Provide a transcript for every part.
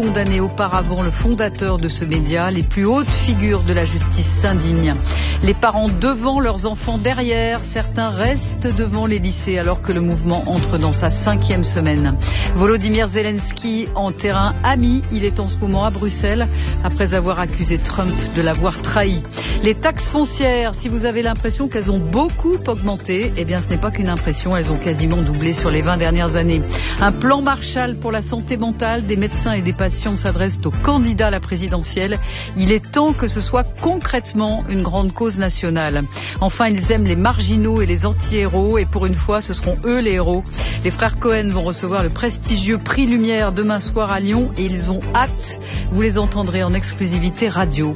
condamné auparavant le fondateur de ce média. Les plus hautes figures de la justice s'indignent. Les parents devant, leurs enfants derrière. Certains restent devant les lycées alors que le mouvement entre dans sa 5e semaine. Volodymyr Zelensky en terrain ami. Il est en ce moment à Bruxelles après avoir accusé Trump de l'avoir trahi. Les taxes foncières, si vous avez l'impression qu'elles ont beaucoup augmenté, eh bien ce n'est pas qu'une impression, elles ont quasiment doublé sur les 20 dernières années. Un plan Marshall pour la santé mentale, des médecins et des patients s'adressent aux candidats à la présidentielle. Il est temps que ce soit concrètement une grande cause nationale. Enfin, ils aiment les marginaux et les anti-héros et pour une fois, ce seront eux les héros. Les frères Cohen vont recevoir le prestigieux prix Lumière demain soir à Lyon et ils ont hâte. Vous les entendrez en exclusivité radio.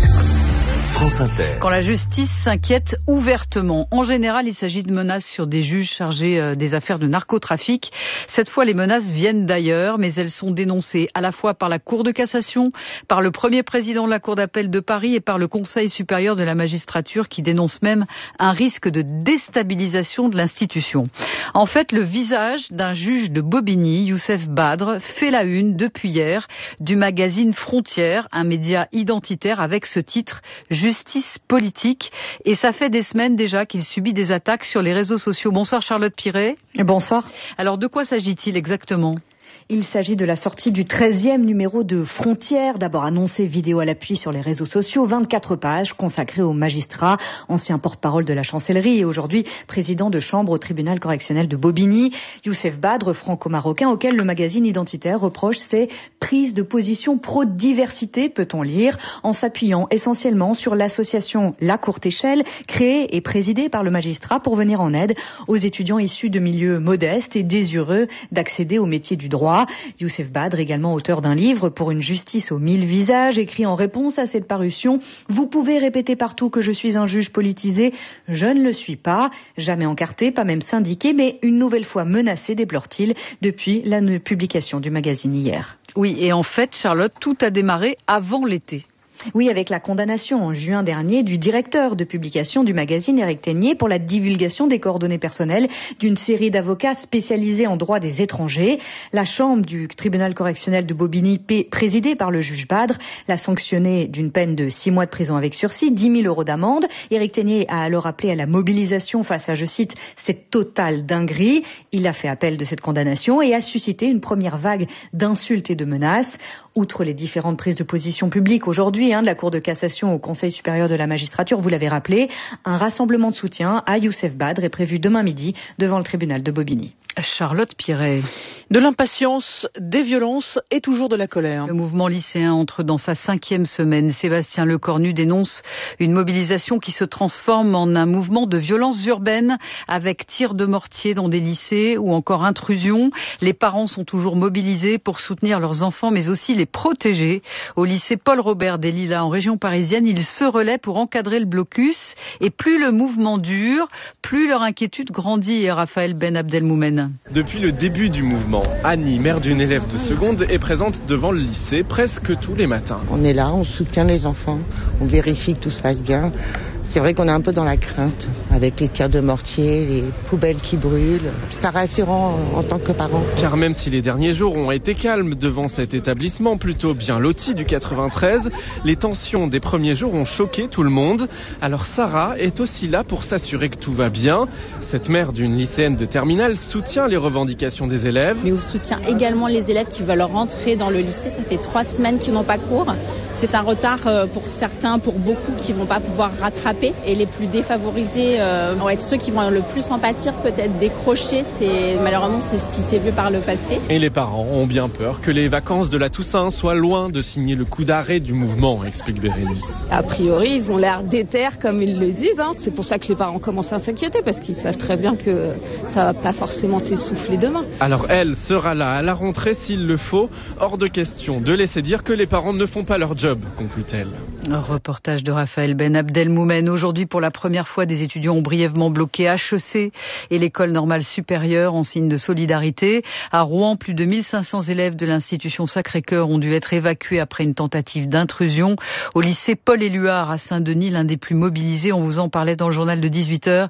Quand la justice s'inquiète ouvertement. En général, il s'agit de menaces sur des juges chargés des affaires de narcotrafic. Cette fois, les menaces viennent d'ailleurs, mais elles sont dénoncées à la fois par la Cour de cassation, par le premier président de la Cour d'appel de Paris et par le Conseil supérieur de la magistrature qui dénonce même un risque de déstabilisation de l'institution. En fait, le visage d'un juge de Bobigny, Youssef Badr, fait la une depuis hier du magazine Frontières, un média identitaire avec ce titre « Justice politique ». Et ça fait des semaines déjà qu'il subit des attaques sur les réseaux sociaux. Bonsoir Charlotte Piret. Bonsoir. Alors de quoi s'agit-il exactement ? Il s'agit de la sortie du 13e numéro de Frontières, d'abord annoncé vidéo à l'appui sur les réseaux sociaux, 24 pages consacrées aux magistrats, ancien porte-parole de la chancellerie et aujourd'hui président de chambre au tribunal correctionnel de Bobigny. Youssef Badr, franco-marocain, auquel le magazine identitaire reproche ses prises de position pro-diversité, peut-on lire, en s'appuyant essentiellement sur l'association La Courte Échelle, créée et présidée par le magistrat pour venir en aide aux étudiants issus de milieux modestes et désireux d'accéder au métier du droit. Youssef Badr, également auteur d'un livre pour une justice aux 1000 visages, écrit en réponse à cette parution « Vous pouvez répéter partout que je suis un juge politisé, je ne le suis pas, jamais encarté, pas même syndiqué, mais une nouvelle fois menacé, déplore-t-il, depuis la publication du magazine hier. » Oui, et en fait, Charlotte, tout a démarré avant l'été. Oui, avec la condamnation en juin dernier du directeur de publication du magazine, Éric Ténier, pour la divulgation des coordonnées personnelles d'une série d'avocats spécialisés en droit des étrangers. La chambre du tribunal correctionnel de Bobigny, présidée par le juge Badr, l'a sanctionné d'une peine de 6 mois de prison avec sursis, 10 000 € d'amende. Éric Ténier a alors appelé à la mobilisation face à, je cite, cette totale dinguerie. Il a fait appel de cette condamnation et a suscité une première vague d'insultes et de menaces. Outre les différentes prises de position publiques aujourd'hui, de la Cour de cassation au Conseil supérieur de la magistrature, vous l'avez rappelé, un rassemblement de soutien à Youssef Badr est prévu demain midi devant le tribunal de Bobigny. Charlotte Piret. De l'impatience, des violences et toujours de la colère. Le mouvement lycéen entre dans sa 5e semaine. Sébastien Lecornu dénonce une mobilisation qui se transforme en un mouvement de violence urbaine avec tirs de mortier dans des lycées ou encore intrusion. Les parents sont toujours mobilisés pour soutenir leurs enfants mais aussi les protéger. Au lycée Paul Robert des Lilas en région parisienne, ils se relaient pour encadrer le blocus et plus le mouvement dure, plus leur inquiétude grandit. Et Raphaël Ben Abdelmoumen. Depuis le début du mouvement, Annie, mère d'une élève de seconde, est présente devant le lycée presque tous les matins. On est là, on soutient les enfants, on vérifie que tout se passe bien. C'est vrai qu'on est un peu dans la crainte, avec les tirs de mortier, les poubelles qui brûlent. C'est pas rassurant en tant que parent. Car même si les derniers jours ont été calmes devant cet établissement plutôt bien loti du 93, les tensions des premiers jours ont choqué tout le monde. Alors Sarah est aussi là pour s'assurer que tout va bien. Cette mère d'une lycéenne de terminale soutient les revendications des élèves. Mais on soutient également les élèves qui veulent rentrer dans le lycée. Ça fait 3 semaines qu'ils n'ont pas cours. C'est un retard pour certains, pour beaucoup qui vont pas pouvoir rattraper. Et les plus défavorisés vont être ceux qui vont le plus en pâtir, peut-être décrocher. Malheureusement, c'est ce qui s'est vu par le passé. Et les parents ont bien peur que les vacances de la Toussaint soient loin de signer le coup d'arrêt du mouvement, explique Bérénice. A priori, ils ont l'air déter comme ils le disent. C'est pour ça que les parents commencent à s'inquiéter, parce qu'ils savent très bien que ça va pas forcément s'essouffler demain. Alors elle sera là à la rentrée s'il le faut. Hors de question de laisser dire que les parents ne font pas leur job, conclut-elle. Un reportage de Raphaël Ben Abdelmoumen. Aujourd'hui, pour la première fois, des étudiants ont brièvement bloqué HEC et l'école normale supérieure en signe de solidarité. À Rouen, plus de 1500 élèves de l'institution Sacré-Cœur ont dû être évacués après une tentative d'intrusion. Au lycée Paul Éluard à Saint-Denis, l'un des plus mobilisés, on vous en parlait dans le journal de 18h.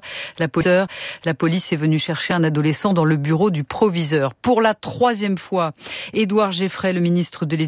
La police est venue chercher un adolescent dans le bureau du proviseur. Pour la 3e fois, Édouard Geffray, le ministre de l'Éducation